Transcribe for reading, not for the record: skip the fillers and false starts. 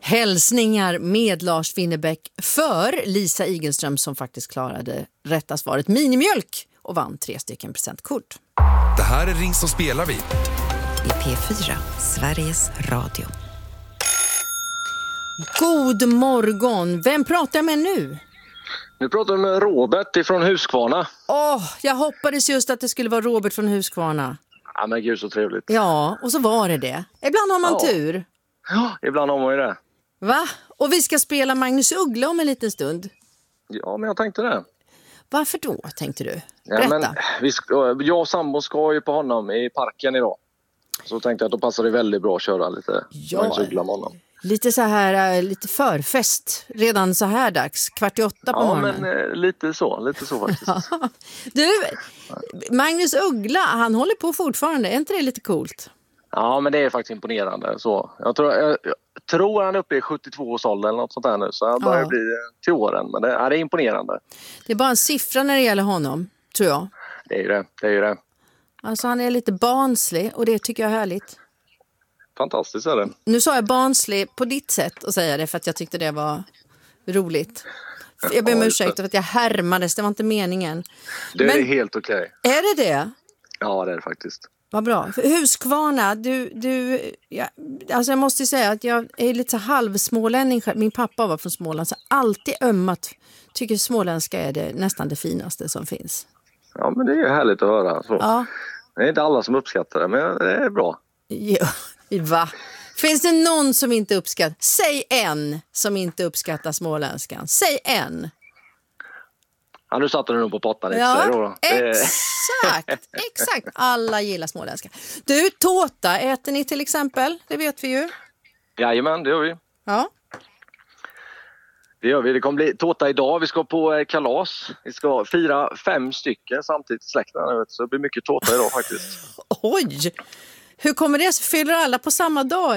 Hälsningar med Lars Winnerbäck för Lisa Igelström som faktiskt klarade rätta svaret minimjölk och vann 3 presentkort. Det här är Ring som spelar vi. I P4, Sveriges Radio. God morgon. Vem pratar jag med nu? Nu pratar vi med Robert ifrån Huskvarna. Jag hoppades just att det skulle vara Robert från Huskvarna. Ja men gud så trevligt. Ja, och så var det. Ibland har man tur. Ja, ibland har man ju det. Va? Och vi ska spela Magnus Uggla om en liten stund. Ja, men jag tänkte det. Varför då, tänkte du? Berätta. Ja, men jag och sambo ska ju på honom i parken idag. Så tänkte jag att då passar det väldigt bra att köra lite Magnus Uggla med honom. Lite så här, lite förfest. Redan så här dags, 7:45 på morgonen. Ja, men lite så faktiskt. Du, Magnus Uggla, han håller på fortfarande. Är inte det lite coolt? Ja, men det är faktiskt imponerande. Så. Jag tror han är uppe i 72 års ålder eller något sånt där nu. Så han börjar bli till åren. Men det är imponerande. Det är bara en siffra när det gäller honom, tror jag. Det är ju det. Alltså han är lite barnslig och det tycker jag är härligt. Fantastiskt är det. Nu sa jag barnslig på ditt sätt att säga det för att jag tyckte det var roligt. Jag ber om ursäkt för att jag härmades, det var inte meningen. Det är helt okej. Är det? Ja, det är det faktiskt. Vad bra. Huskvarna, alltså jag måste säga att jag är lite så halvsmålänning. Min pappa var från Småland så alltid ömmat. Tycker småländska är det nästan det finaste som finns. Ja, men det är ju härligt att höra. Så. Ja. Det är inte alla som uppskattar det, men det är bra. Ja, va? Finns det någon som inte uppskattar? Säg en som inte uppskattar småländskan. Säg en. Ja, nu satte du nog på pottan lite. Ja, exakt. Alla gillar småländska. Du, tårta äter ni till exempel? Det vet vi ju. Jajamän, det gör vi. Ja. Det gör vi. Det kommer bli tårta idag. Vi ska på kalas. Vi ska fira 5 stycken samtidigt i släkten. Så det blir mycket tårta idag faktiskt. Oj! Hur kommer det? Fyller alla på samma dag?